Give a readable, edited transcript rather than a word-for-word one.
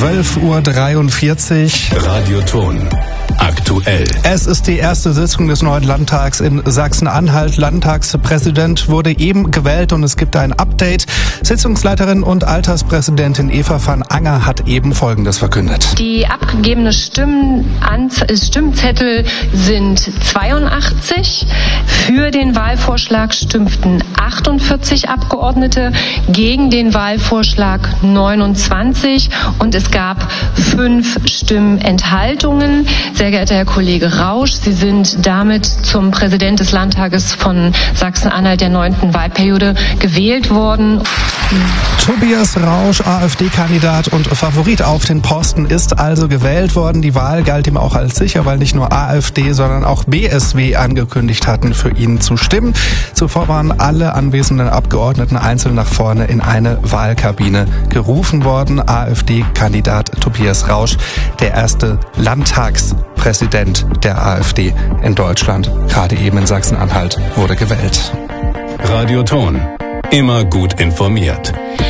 12:43 Uhr. Radioton. Aktuell. Es ist die erste Sitzung des neuen Landtags in Sachsen-Anhalt. Landtagspräsident wurde eben gewählt und es gibt ein Update. Sitzungsleiterin und Alterspräsidentin Eva van Anger hat eben Folgendes verkündet. Die abgegebene Stimmzettel sind 82. Für den Wahlvorschlag stimmten 48 Abgeordnete, gegen den Wahlvorschlag 29 und es gab 5 Stimmenthaltungen. Sehr geehrter Herr Kollege Rausch, Sie sind damit zum Präsident des Landtages von Sachsen-Anhalt der 9. Wahlperiode gewählt worden. Tobias Rausch, AfD-Kandidat und Favorit auf den Posten, ist also gewählt worden. Die Wahl galt ihm auch als sicher, weil nicht nur AfD, sondern auch BSW angekündigt hatten, für ihn zu stimmen. Zuvor waren alle anwesenden Abgeordneten einzeln nach vorne in eine Wahlkabine gerufen worden. AfD-Kandidat Tobias Rausch, der erste Landtagspräsident der AfD in Deutschland, gerade eben in Sachsen-Anhalt, wurde gewählt. Radioton. Immer gut informiert.